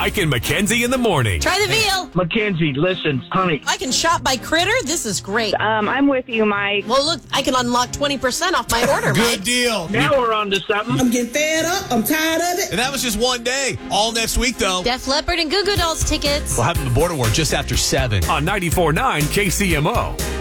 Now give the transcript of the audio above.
Mike and Mackenzie in the morning. Try the veal. Mackenzie, listen, honey. I can shop by critter. This is great. I'm with you, Mike. Well, look, I can unlock 20% off my order, Mike. Good deal. Now we're on to something. I'm getting fed up. I'm tired of it. And that was just one day. All next week, though. Def Leppard and Goo Goo Dolls tickets. We'll have them aboard just after 7. On 94.9 KCMO.